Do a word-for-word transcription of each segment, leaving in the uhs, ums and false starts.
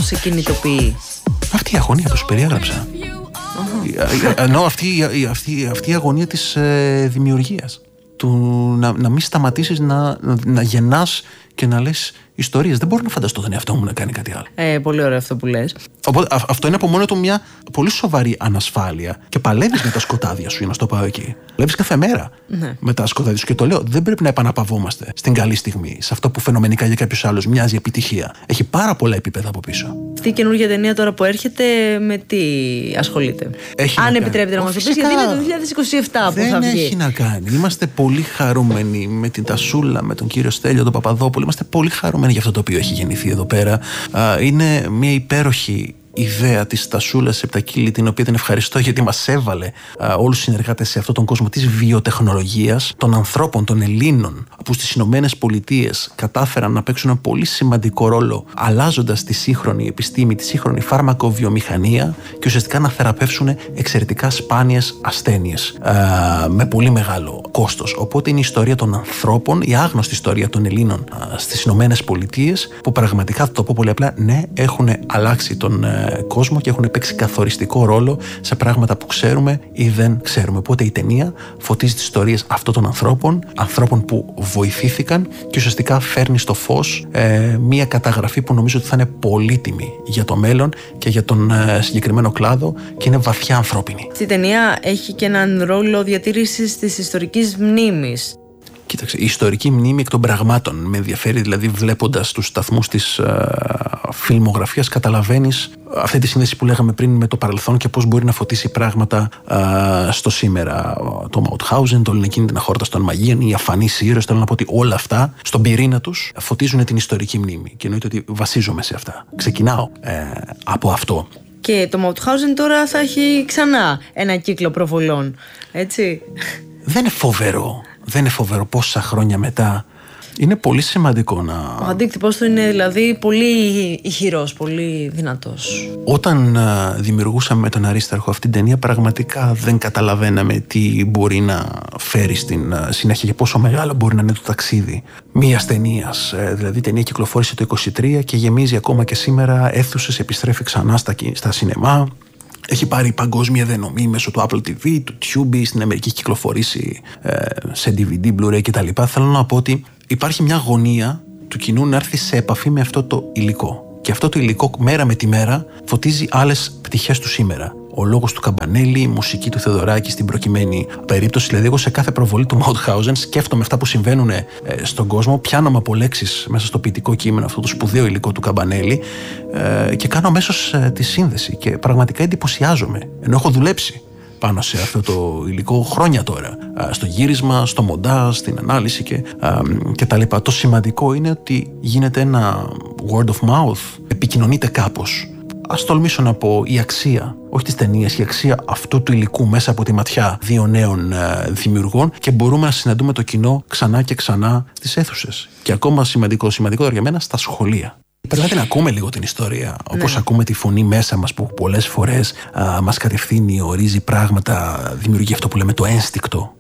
σε κινητοποιεί? Αυτή η αγωνία που σου περιέγραψα. Ενώ αυτή, αυτή, αυτή η αγωνία της ε, δημιουργίας. Του να, να μην σταματήσεις να, να, να γεννάς και να λες ιστορίες. Δεν μπορώ να φανταστώ τον εαυτό μου να κάνει κάτι άλλο. Ε, πολύ ωραίο αυτό που λες. Οπότε, α, αυτό είναι από μόνο του μια πολύ σοβαρή ανασφάλεια. Και παλεύεις με τα σκοτάδια σου, για να στο πάω εκεί. Παλεύεις κάθε μέρα ναι. με τα σκοτάδια σου. Και το λέω, δεν πρέπει να επαναπαυόμαστε στην καλή στιγμή, σε αυτό που φαινομενικά για κάποιους άλλους μοιάζει επιτυχία. Έχει πάρα πολλά επίπεδα από πίσω. Αυτή η καινούργια ταινία τώρα που έρχεται, με τι ασχολείται? Έχει Αν επιτρέπετε να μας το πεις, γιατί είναι το δύο χιλιάδες είκοσι επτά που δεν θα βγει. Δεν έχει να κάνει. Είμαστε πολύ χαρούμενοι με την Τασούλα, με τον κύριο Στέλιο, τον Παπαδόπουλο. Είμαστε πολύ χαρούμενοι για αυτό το οποίο έχει γεννηθεί εδώ πέρα. Είναι μια υπέροχη ιδέα της Τασούλας Επτακύλη, την οποία την ευχαριστώ γιατί μας έβαλε α, όλους τους συνεργάτες σε αυτόν τον κόσμο της βιοτεχνολογίας, των ανθρώπων, των Ελλήνων, που στις Ηνωμένες Πολιτείες κατάφεραν να παίξουν ένα πολύ σημαντικό ρόλο, αλλάζοντας τη σύγχρονη επιστήμη, τη σύγχρονη φάρμακοβιομηχανία και ουσιαστικά να θεραπεύσουν εξαιρετικά σπάνιες ασθένειες α, με πολύ μεγάλο κόστος. Οπότε είναι η ιστορία των ανθρώπων, η άγνωστη ιστορία των Ελλήνων α, στις Ηνωμένες Πολιτείες, που πραγματικά, θα το πω πολύ απλά, ναι, έχουν αλλάξει τον κόσμο και έχουν παίξει καθοριστικό ρόλο σε πράγματα που ξέρουμε ή δεν ξέρουμε. Οπότε η ταινία φωτίζει τις ιστορίες αυτών των ανθρώπων, ανθρώπων που βοηθήθηκαν και ουσιαστικά φέρνει στο φως ε, μία καταγραφή που νομίζω ότι θα είναι πολύτιμη για το μέλλον και για τον ε, συγκεκριμένο κλάδο και είναι βαθιά ανθρώπινη. Αυτή η ταινία έχει και έναν ρόλο διατήρησης της ιστορικής μνήμης. Κοίταξε, η ιστορική μνήμη εκ των πραγμάτων με ενδιαφέρει, δηλαδή βλέποντας τους σταθμούς της ε, φιλμογραφίας καταλαβαίνεις αυτή τη σύνδεση που λέγαμε πριν με το παρελθόν και πώς μπορεί να φωτίσει πράγματα ε, στο σήμερα. Το Μαουτχάουζεν, το Λινεκίνη την αχόρταση των μαγείων, οι αφανείς ήρωες, θέλω να πω ότι όλα αυτά στον πυρήνα τους φωτίζουν την ιστορική μνήμη και εννοείται ότι βασίζομαι σε αυτά. Ξεκινάω ε, από αυτό. Και το Μαουτχάουζεν τώρα θα έχει ξανά ένα κύκλο προβολών, έτσι. Δεν είναι φοβερό. Δεν είναι φοβερό πόσα χρόνια μετά. Είναι πολύ σημαντικό να... Ο αντίκτυπος του είναι δηλαδή πολύ ηχηρός, πολύ δυνατός. Όταν α, δημιουργούσαμε με τον Αρίσταρχο αυτή την ταινία, πραγματικά δεν καταλαβαίναμε τι μπορεί να φέρει στην α, συνέχεια και πόσο μεγάλο μπορεί να είναι το ταξίδι μιας ταινίας. Ε, δηλαδή η ταινία κυκλοφόρησε το είκοσι τρία και γεμίζει ακόμα και σήμερα αίθουσες, επιστρέφει ξανά στα, στα σινεμά. Έχει πάρει παγκόσμια διανομή μέσω του Apple τι βι, του Tubi, στην Αμερική έχει κυκλοφορήσει ε, σε ντι βι ντι, Blu-ray κτλ. Θέλω να πω ότι υπάρχει μια αγωνία του κοινού να έρθει σε επαφή με αυτό το υλικό. Και αυτό το υλικό μέρα με τη μέρα φωτίζει άλλες πτυχές του σήμερα. Ο λόγος του Καμπανέλη, η μουσική του Θεοδωράκη στην προκειμένη περίπτωση. Δηλαδή, εγώ σε κάθε προβολή του Μαουτχάουζεν σκέφτομαι αυτά που συμβαίνουν ε, στον κόσμο, πιάνομαι από λέξεις μέσα στο ποιητικό κείμενο, αυτό το σπουδαίο υλικό του Καμπανέλη ε, και κάνω αμέσως ε, τη σύνδεση. Και πραγματικά εντυπωσιάζομαι, ενώ έχω δουλέψει πάνω σε αυτό το υλικό χρόνια τώρα. Ε, στο γύρισμα, στο μοντάζ, στην ανάλυση και, ε, και τα λοιπά. Το σημαντικό είναι ότι γίνεται ένα word of mouth, επικοινωνείται κάπως. Ας τολμήσω να πω η αξία, όχι της ταινίας, η αξία αυτού του υλικού μέσα από τη ματιά δύο νέων ε, δημιουργών και μπορούμε να συναντούμε το κοινό ξανά και ξανά στις αίθουσες. Και ακόμα σημαντικό, σημαντικότερο για μένα, στα σχολεία. Πρέπει να ακούμε λίγο την ιστορία, όπως ναι. ακούμε τη φωνή μέσα μας που πολλές φορές α, μας κατευθύνει, ορίζει πράγματα, δημιουργεί αυτό που λέμε το ένστικτο.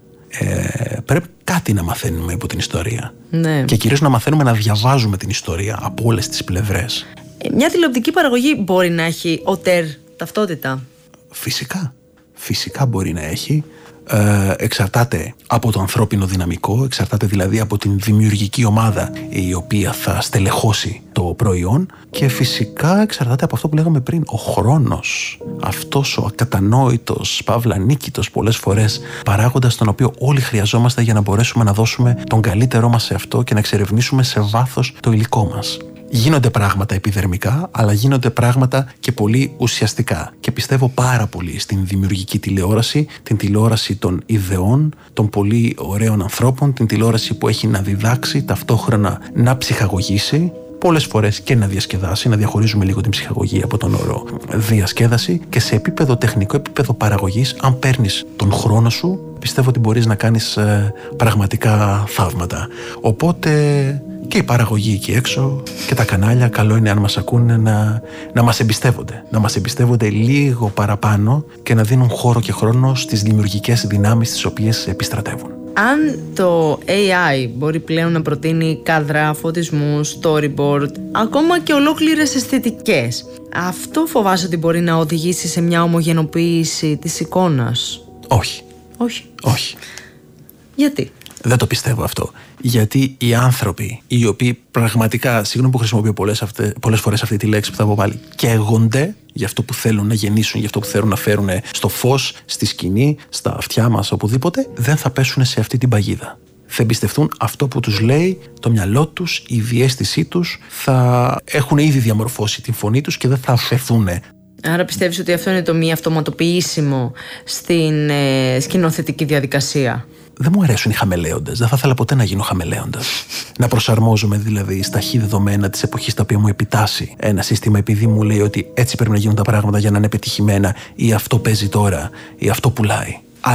Ε, πρέπει κάτι να μαθαίνουμε από την ιστορία. Ναι. Και κυρίως να μαθαίνουμε να διαβάζουμε την ιστορία από όλες τις πλευρές. Μια τηλεοπτική παραγωγή μπορεί να έχει οτέρ ταυτότητα? Φυσικά. Φυσικά μπορεί να έχει. Ε, εξαρτάται από το ανθρώπινο δυναμικό, εξαρτάται δηλαδή από την δημιουργική ομάδα η οποία θα στελεχώσει το προϊόν και φυσικά εξαρτάται από αυτό που λέγαμε πριν, ο χρόνος, αυτός ο ακατανόητος, παύλα νίκητος πολλές φορές παράγοντας τον οποίο όλοι χρειαζόμαστε για να μπορέσουμε να δώσουμε τον καλύτερό μας σε αυτό και να εξερευνήσουμε σε βάθος το υλικό μας. Γίνονται πράγματα επιδερμικά, αλλά γίνονται πράγματα και πολύ ουσιαστικά. Και πιστεύω πάρα πολύ στην δημιουργική τηλεόραση, την τηλεόραση των ιδεών, των πολύ ωραίων ανθρώπων, την τηλεόραση που έχει να διδάξει, ταυτόχρονα να ψυχαγωγήσει, πολλές φορές και να διασκεδάσει, να διαχωρίζουμε λίγο την ψυχαγωγία από τον όρο διασκέδαση και σε επίπεδο τεχνικό, επίπεδο παραγωγής, αν παίρνεις τον χρόνο σου, πιστεύω ότι μπορείς να κάνεις ε, πραγματικά θαύματα. Οπότε και η παραγωγή εκεί έξω και τα κανάλια, καλό είναι αν μας ακούνε να, να μας εμπιστεύονται. Να μας εμπιστεύονται λίγο παραπάνω και να δίνουν χώρο και χρόνο στις δημιουργικές δυνάμεις τις οποίες επιστρατεύουν. Αν το έι άι μπορεί πλέον να προτείνει κάδρα, φωτισμού, storyboard, ακόμα και ολόκληρες αισθητικές, Αυτό φοβάσαι ότι μπορεί να οδηγήσει σε μια ομογενοποίηση της εικόνας? Όχι. Όχι. Όχι. Γιατί? Δεν το πιστεύω αυτό. Γιατί οι άνθρωποι οι οποίοι πραγματικά, συγγνώμη που χρησιμοποιώ πολλές, αυτές, πολλές φορές αυτή τη λέξη που θα πω πάλι, καίγονται για αυτό που θέλουν να γεννήσουν, για αυτό που θέλουν να φέρουν στο φως, στη σκηνή, στα αυτιά μας, οπουδήποτε, δεν θα πέσουν σε αυτή την παγίδα. Θα εμπιστευτούν αυτό που τους λέει το μυαλό τους, η διαίσθησή τους, θα έχουν ήδη διαμορφώσει την φωνή τους και δεν θα αφαιθούν. Άρα πιστεύεις ότι αυτό είναι το μη αυτοματοποιήσιμο στην ε, σκηνοθετική διαδικασία? Δεν μου αρέσουν οι χαμελέοντες. Δεν θα ήθελα ποτέ να γίνω χαμελέοντας. Να προσαρμόζομαι δηλαδή στα χ δεδομένα της εποχής τα οποία μου επιτάσσει ένα σύστημα, επειδή μου λέει ότι έτσι πρέπει να γίνουν τα πράγματα για να είναι πετυχημένα, ή αυτό παίζει τώρα, ή αυτό πουλάει.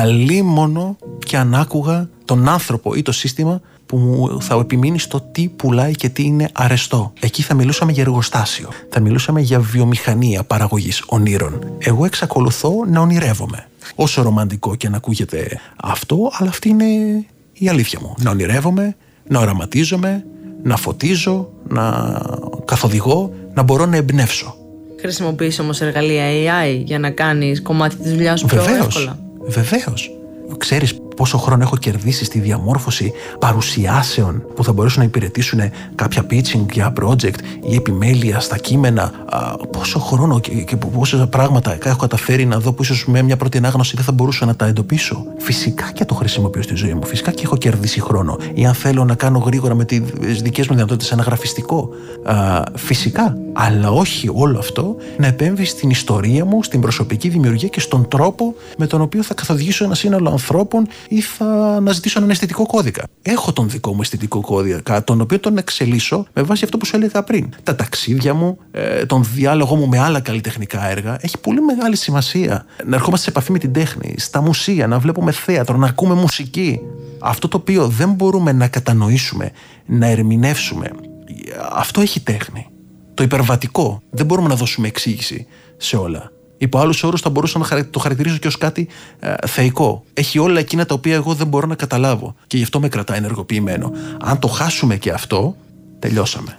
Αλίμονο και αν άκουγα τον άνθρωπο ή το σύστημα που μου θα επιμείνει στο τι πουλάει και τι είναι αρεστό. Εκεί θα μιλούσαμε για εργοστάσιο. Θα μιλούσαμε για βιομηχανία παραγωγής ονείρων. Εγώ εξακολουθώ να ονειρεύομαι. Όσο ρομαντικό και να ακούγεται αυτό, αλλά αυτή είναι η αλήθεια μου. Να ονειρεύομαι, να οραματίζομαι, να φωτίζω, να καθοδηγώ, να μπορώ να εμπνεύσω. Χρησιμοποιείς όμως εργαλεία έι άι για να κάνεις κομμάτι της δουλειάς σου πιο εύκολα? Βεβαίως. Ξέρεις πόσο χρόνο έχω κερδίσει στη διαμόρφωση παρουσιάσεων που θα μπορέσουν να υπηρετήσουν κάποια pitching για project ή επιμέλεια στα κείμενα? Α, πόσο χρόνο και, και πόσα πράγματα έχω καταφέρει να δω που ίσως με μια πρώτη ανάγνωση δεν θα μπορούσα να τα εντοπίσω. Φυσικά και το χρησιμοποιώ στη ζωή μου. Φυσικά και έχω κερδίσει χρόνο. Ή αν θέλω να κάνω γρήγορα με τις δικές μου δυνατότητες ένα γραφιστικό. Α, φυσικά. Αλλά όχι όλο αυτό να επέμβει στην ιστορία μου, στην προσωπική δημιουργία και στον τρόπο με τον οποίο θα καθοδηγήσω ένα σύνολο ανθρώπων ή θα αναζητήσω έναν αισθητικό κώδικα. Έχω τον δικό μου αισθητικό κώδικα, τον οποίο τον εξελίσσω με βάση αυτό που σου έλεγα πριν. Τα ταξίδια μου, τον διάλογο μου με άλλα καλλιτεχνικά έργα, έχει πολύ μεγάλη σημασία. Να ερχόμαστε σε επαφή με την τέχνη, στα μουσεία, να βλέπουμε θέατρο, να ακούμε μουσική. Αυτό το οποίο δεν μπορούμε να κατανοήσουμε, να ερμηνεύσουμε, αυτό έχει τέχνη. Το υπερβατικό. Δεν μπορούμε να δώσουμε εξήγηση σε όλα. Υπό άλλους όρους θα μπορούσα να το χαρακτηρίζω και ως κάτι ε, θεϊκό. Έχει όλα εκείνα τα οποία εγώ δεν μπορώ να καταλάβω. Και γι' αυτό με κρατάει ενεργοποιημένο. Αν το χάσουμε και αυτό, τελειώσαμε.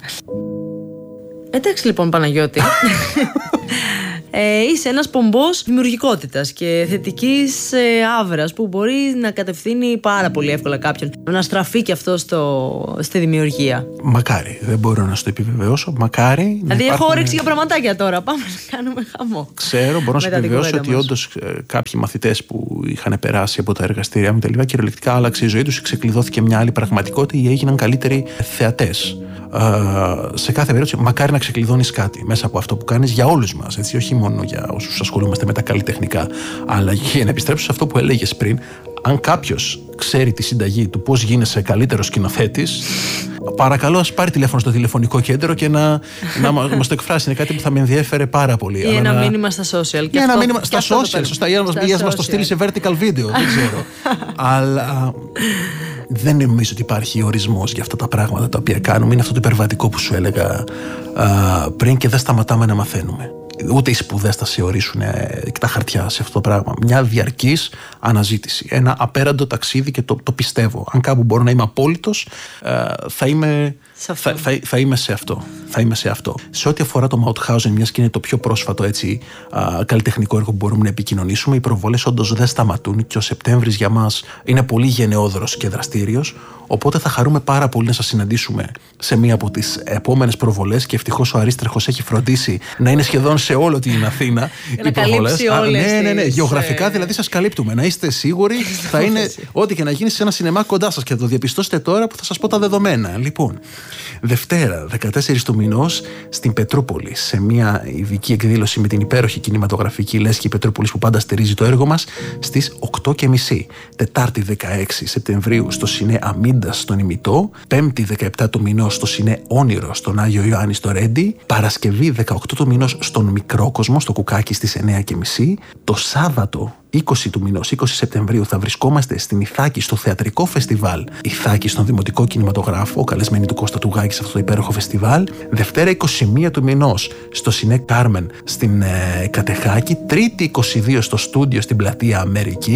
Εντάξει λοιπόν, Παναγιώτη. Ε, είσαι ένας πομπός δημιουργικότητας και θετικής ε, άβρας που μπορεί να κατευθύνει πάρα πολύ εύκολα κάποιον να στραφεί και αυτό στο, στη δημιουργία. Μακάρι, δεν μπορώ να σου το επιβεβαιώσω. Μακάρι. Δηλαδή, έχω υπάρχουν... όρεξη για πραγματάκια τώρα. Πάμε να κάνουμε χαμό. Ξέρω, μπορώ να σου επιβεβαιώσω ότι όντως ε, κάποιοι μαθητές που είχαν περάσει από τα εργαστήρια μου τελικά κυριολεκτικά άλλαξε η ζωή τους, ξεκλειδώθηκε μια άλλη πραγματικότητα ή έγιναν καλύτεροι θεατές. Uh, σε κάθε περίπτωση, μακάρι να ξεκλειδώνεις κάτι μέσα από αυτό που κάνεις για όλους μας, έτσι, όχι μόνο για όσους ασχολούμαστε με τα καλλιτεχνικά. Αλλά για να επιστρέψω σε αυτό που έλεγες πριν, αν κάποιος ξέρει τη συνταγή του πώς γίνεσαι καλύτερος σκηνοθέτης, παρακαλώ ας πάρει τηλέφωνο στο τηλεφωνικό κέντρο και να, να μας το εκφράσει. Είναι κάτι που θα με ενδιέφερε πάρα πολύ. Ή ένα να... μήνυμα στα social. Ή ένα μήνυμα στα social, σωστά. Ή να μας το στείλει σε vertical video, δεν ξέρω. Αλλά δεν νομίζω ότι υπάρχει ορισμός για αυτά τα πράγματα τα οποία κάνουμε. Είναι αυτό το υπερβατικό που σου έλεγα α, πριν και δεν σταματάμε να μαθαίνουμε. Ούτε οι σπουδές θα σε ορίσουν ε, και τα χαρτιά σε αυτό το πράγμα. Μια διαρκής αναζήτηση. Ένα απέραντο ταξίδι και το, το πιστεύω. Αν κάπου μπορώ να είμαι απόλυτος, ε, θα, είμαι, θα, θα, θα είμαι σε αυτό. Θα είμαι σε αυτό. Σε ό,τι αφορά το Mauthausen, μιας και είναι το πιο πρόσφατο έτσι, α, καλλιτεχνικό έργο που μπορούμε να επικοινωνήσουμε, οι προβολές όντως δεν σταματούν και ο Σεπτέμβρης για μας είναι πολύ γενναιόδωρος και δραστήριος. Οπότε θα χαρούμε πάρα πολύ να σας συναντήσουμε σε μία από τις επόμενες προβολές και ευτυχώς ο Αρίστραχος έχει φροντίσει να είναι σχεδόν σε όλο την Αθήνα οι προβολές. Ναι, ναι, ναι. Γεωγραφικά δηλαδή σας καλύπτουμε. Να είστε σίγουροι, θα είναι ό,τι και να γίνει σε ένα σινεμά κοντά σας και θα το διαπιστώσετε τώρα που θα σας πω τα δεδομένα. Λοιπόν, Δευτέρα, δεκατέσσερις του μηνός, στην Πετρούπολη, σε μια ειδική εκδήλωση με την υπέροχη κινηματογραφική λέσχη Πετρούπολης που πάντα στηρίζει το έργο μας, στις οκτώ και μισή. Τετάρτη δεκαέξι Σεπτεμβρίου στο Σινέ Αμίντα στον Ημιτό, Πέμπτη δεκαεπτά του μηνός στο Σινέ Όνειρο στον Άγιο Ιωάννη στο Ρέντι, Παρασκευή δεκαοκτώ του μηνός στον Μικρόκοσμο στο Κουκάκι στις εννιά και μισή, το Σάββατο είκοσι του μηνός, είκοσι Σεπτεμβρίου, θα βρισκόμαστε στην Ιθάκη στο θεατρικό φεστιβάλ Ιθάκη στον Δημοτικό Κινηματογράφο, καλεσμένοι του Κώστα Τουγάκη σε αυτό το υπέροχο φεστιβάλ. Δευτέρα είκοσι μία του μηνός στο Σινέ Κάρμεν στην ε, Κατεχάκη. Τρίτη είκοσι δύο στο στούντιο στην Πλατεία Αμερικής.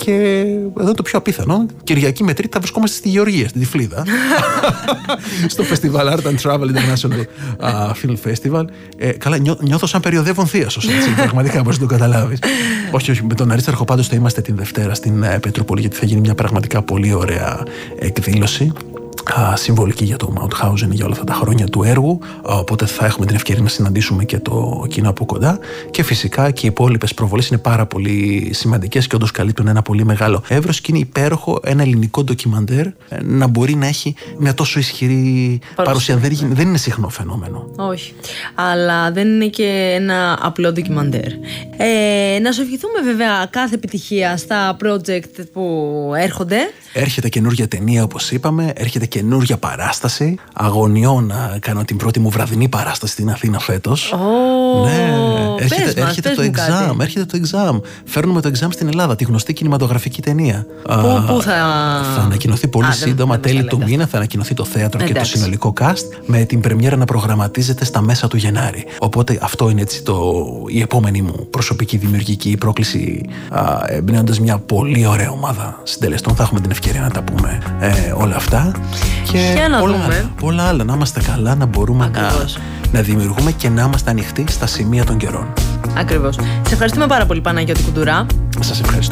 Και εδώ είναι το πιο απίθανο. Κυριακή με Τρίτη θα βρισκόμαστε στη Γεωργία, στην Τυφλίδα. Στο Festival Art and Travel International uh, Film Festival. Ε, καλά, νιώ, νιώθω σαν περιοδεύον θείασος, έτσι. Πραγματικά, πώς το καταλάβεις. όχι, όχι, με τον Αρίσταρχο πάντως θα είμαστε την Δευτέρα στην uh, Πετρούπολη, γιατί θα γίνει μια πραγματικά πολύ ωραία εκδήλωση. Α, συμβολική για το Mauthausen, για όλα αυτά τα χρόνια του έργου. Α, οπότε θα έχουμε την ευκαιρία να συναντήσουμε και το κοινό από κοντά. Και φυσικά και οι υπόλοιπες προβολές είναι πάρα πολύ σημαντικές και όντως καλύπτουν ένα πολύ μεγάλο εύρος. Και είναι υπέροχο ένα ελληνικό ντοκιμαντέρ να μπορεί να έχει μια τόσο ισχυρή παρουσία. Δεν, δεν είναι συχνό φαινόμενο. Όχι. Αλλά δεν είναι και ένα απλό ντοκιμαντέρ. Ε, να σου ευχηθούμε βέβαια κάθε επιτυχία στα project που έρχονται. Έρχεται καινούργια ταινία, όπως είπαμε, έρχεται καινούργια παράσταση. Αγωνιώ να κάνω την πρώτη μου βραδινή παράσταση στην Αθήνα φέτος. Oh, ναι, έρχεται, πες μας, έρχεται πες το μου exam, κάτι. έρχεται το exam. Φέρνουμε το exam στην Ελλάδα, τη γνωστή κινηματογραφική ταινία. Πού, πού θα... θα ανακοινωθεί πολύ Α, σύντομα, δεν, δεν τέλη του λέτε. μήνα, θα ανακοινωθεί το θέατρο. Εντάξει. Και το συνολικό cast, με την πρεμιέρα να προγραμματίζεται στα μέσα του Γενάρη. Οπότε αυτό είναι έτσι το, η επόμενη μου προσωπική δημιουργική πρόκληση, εμπνέοντας μια πολύ ωραία ομάδα συντελεστών. Θα έχουμε την ευκαιρία να τα πούμε ε, όλα αυτά. Και για να πολλά δούμε. Άλλα, πολλά άλλα. Να είμαστε καλά, να μπορούμε να, να δημιουργούμε και να είμαστε ανοιχτοί στα σημεία των καιρών. Ακριβώς. Σε ευχαριστούμε πάρα πολύ, Παναγιώτη Κουντουρά. Σας ευχαριστώ.